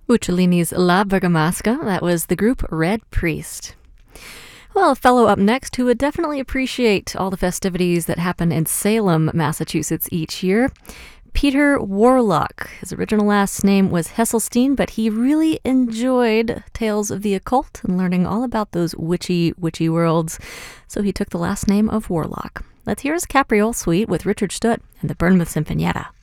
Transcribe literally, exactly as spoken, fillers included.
Uccellini's La Bergamasca, that was the group Red Priest. Well, a fellow up next who would definitely appreciate all the festivities that happen in Salem, Massachusetts each year. Peter Warlock. His original last name was Hesselstein, but he really enjoyed tales of the occult and learning all about those witchy, witchy worlds, so he took the last name of Warlock. Let's hear his Capriole Suite with Richard Stutt and the Bournemouth Sinfonietta.